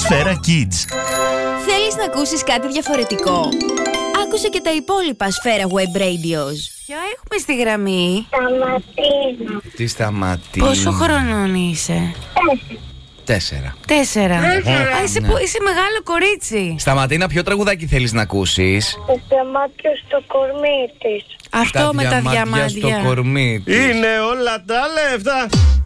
Σφαίρα Kids. Θέλεις να ακούσεις κάτι διαφορετικό? Άκουσε και τα υπόλοιπα Σφαίρα Web Radios. Ποια έχουμε στη γραμμή? Σταματίνα. Τι Σταματίνα? Πόσο χρονών είσαι? 4. 4. Α, είσαι μεγάλο κορίτσι. Σταματίνα, ποιο τραγουδάκι θέλεις να ακούσεις? Το διαμάτιο στο κορμί της. Αυτό με τα διαμάντια διαμάντια. στο κορμί της. Είναι όλα τα λεφτά.